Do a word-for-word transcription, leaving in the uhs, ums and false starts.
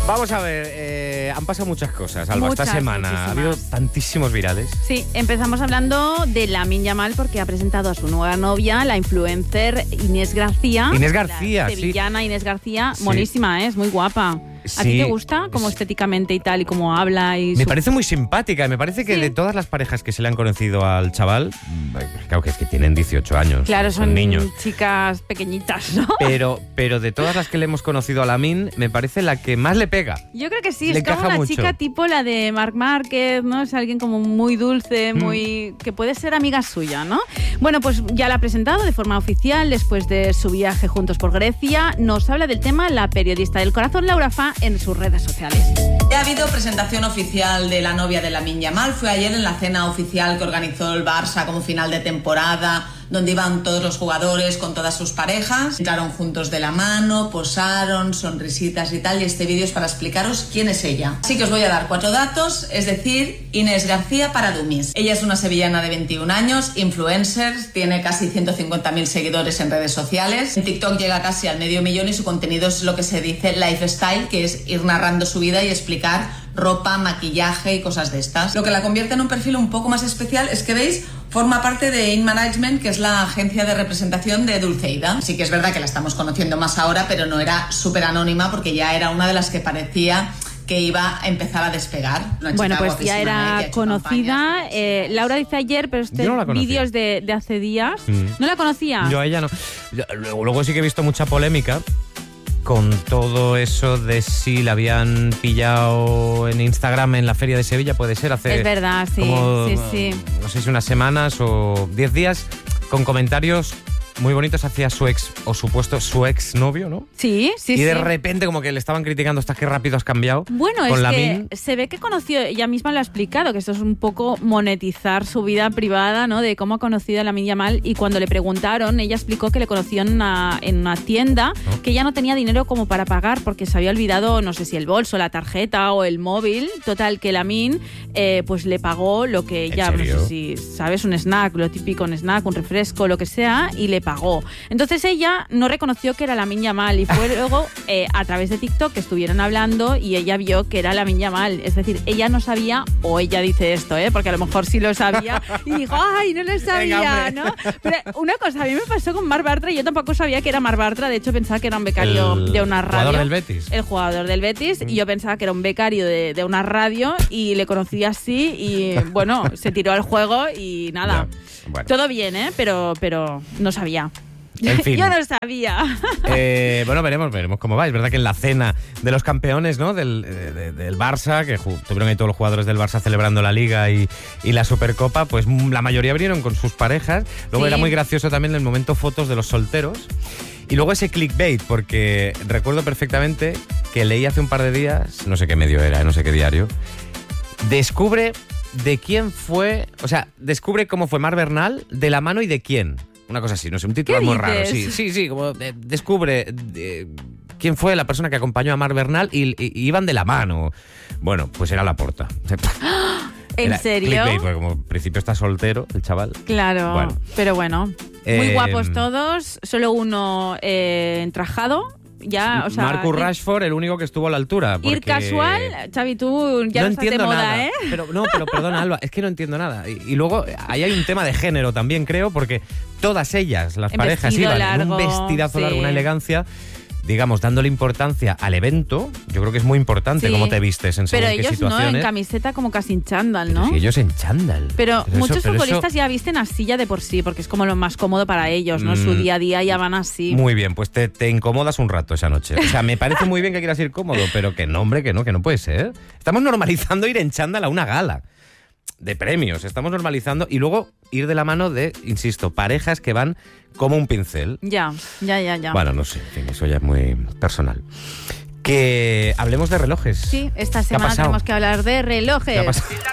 Vamos a ver, eh, han pasado muchas cosas, Alba, Muchas, esta semana. muchísimas. Ha habido tantísimos virales. Sí, empezamos hablando de Lamine Yamal porque ha presentado a su nueva novia, la influencer Inés García. Inés García, la sí. sevillana Inés García, Sí. monísima, ¿eh? Es muy guapa. ¿A ti Sí. te gusta como Es- estéticamente y tal y cómo habla? Y Me su- parece muy simpática, me parece que Sí. de todas las parejas que se le han conocido al chaval, claro que es que tienen dieciocho años, Claro, son niños. chicas pequeñitas, ¿no? Pero, pero de todas las que le hemos conocido a Lamine, me parece la que más le pega. Yo creo que sí, Le es como encaja una mucho. chica tipo la de Marc Márquez, ¿no? Es alguien como muy dulce, Mm. muy que puede ser amiga suya, ¿no? Bueno, pues ya la ha presentado de forma oficial después de su viaje juntos por Grecia. Nos habla del tema la periodista del corazón Laura Fa en sus redes sociales. Ya ha habido presentación oficial de la novia de Lamine Yamal. Fue ayer en la cena oficial que organizó el Barça como final de temporada, donde iban todos los jugadores con todas sus parejas. Entraron juntos de la mano, posaron, sonrisitas y tal. Y este vídeo es para explicaros quién es ella. Así que os voy a dar cuatro datos, es decir, Inés García para dummies. Ella es una sevillana de veintiún años, influencer, tiene casi ciento cincuenta mil seguidores en redes sociales. En TikTok llega casi al medio millón y su contenido es lo que se dice lifestyle, que es ir narrando su vida y explicar ropa, maquillaje y cosas de estas. Lo que la convierte en un perfil un poco más especial es que, veis, forma parte de In Management, que es la agencia de representación de Dulceida. Sí que es verdad que la estamos conociendo más ahora, pero no era súper anónima porque ya era una de las que parecía que iba a empezar a despegar. Una Bueno, chica pues ya guapísima, ¿eh? Que ha era hecho conocida. campañas. Eh, Laura dice ayer, pero este Yo no la conocía. vídeo es de, de hace días. Mm. ¿No la conocía? Yo a ella no. Yo- Luego, luego sí que he visto mucha polémica con todo eso de si la habían pillado en Instagram en la Feria de Sevilla, puede ser, hace... Es verdad, sí, como, sí, sí. no sé si unas semanas o diez días, con comentarios muy bonitos hacia su ex, o supuesto su ex novio, ¿no? Sí, sí, y sí. de repente como que le estaban criticando, estás qué rápido has cambiado. Bueno, con es Lamine. que se ve que conoció, ella misma lo ha explicado, que esto es un poco monetizar su vida privada, ¿no? De cómo ha conocido a Lamine Yamal, y cuando le preguntaron, ella explicó que le conoció en una, en una tienda, ¿No? que ella no tenía dinero como para pagar porque se había olvidado, no sé si el bolso, la tarjeta o el móvil. Total, que Lamine eh, pues le pagó lo que ¿En ella, no serio? sé si sabes, un snack, lo típico, un snack, un refresco, lo que sea, y le pagó. Entonces ella no reconoció que era Lamine Yamal y fue luego eh, a través de TikTok que estuvieron hablando y ella vio que era Lamine Yamal. Es decir, ella no sabía, o ella dice esto, ¿eh? Porque a lo mejor sí lo sabía y dijo, ¡ay, no lo sabía! Venga, ¿no? Pero una cosa, a mí me pasó con Marc Bartra y yo tampoco sabía que era Marc Bartra. De hecho, pensaba que era un becario El de una radio. jugador del Betis. El jugador del Betis. Y yo pensaba que era un becario de, de una radio y le conocí así y, bueno, se tiró al juego y nada. Ya, bueno. Todo bien, ¿eh? Pero, pero no sabía. En fin. Yo no sabía. Eh, bueno, veremos, veremos cómo va. Es verdad que en la cena de los campeones, ¿no? Del, de- de- del Barça, que ju- tuvieron ahí todos los jugadores del Barça celebrando la Liga y, y la Supercopa, pues mm, la mayoría vinieron con sus parejas. Luego Sí. era muy gracioso también el momento fotos de los solteros. Y luego ese clickbait, porque recuerdo perfectamente que leí hace un par de días, no sé qué medio era, no sé qué diario, descubre de quién fue, o sea, descubre cómo fue Mar Bernal, de la mano y de quién. Una cosa así, no sé, un título ¿Qué muy raro. dices? Sí, sí, sí, como eh, descubre eh, quién fue la persona que acompañó a Mar Bernal y, y- y iban de la mano. Bueno, pues era Laporta. ¿En Era serio? clickbait, porque como al principio está soltero, el chaval. Claro, Bueno. pero bueno. Muy Eh, guapos todos, solo uno eh, entrajado. Ya, o sea, Marcus ir- Rashford, el único que estuvo a la altura. Ir porque- casual, Xavi, tú ya no no estás de entiendo moda, nada. ¿eh? Pero, no, pero perdona, Alba, es que no entiendo nada. Y, y luego ahí hay un tema de género también, creo, porque todas ellas, las En parejas, vestido iban en un largo, vestidazo sí. largo, una elegancia, digamos, dándole importancia al evento. Yo creo que es muy importante Sí. cómo te vistes en según Pero qué ellos no, situaciones. en camiseta como casi en chándal, Pero ¿no? si ellos en chándal. Pero eso- muchos pero eso- futbolistas ya visten así ya de por sí, porque es como lo más cómodo para ellos, ¿no? Mm. Su día a día ya van así. Muy bien, pues te, te incomodas un rato esa noche. O sea, me parece muy bien que quieras ir cómodo, pero que no, hombre, que no, que no puede ser. Estamos normalizando ir en chándal a una gala de premios. Estamos normalizando y luego ir de la mano de, insisto, parejas que van como un pincel. Ya, ya, ya, ya. Bueno, no sé, en fin, eso ya es muy personal. Que hablemos de relojes. Sí, esta ¿Qué ha semana pasado? tenemos que hablar de relojes. ¿Qué ha pasado?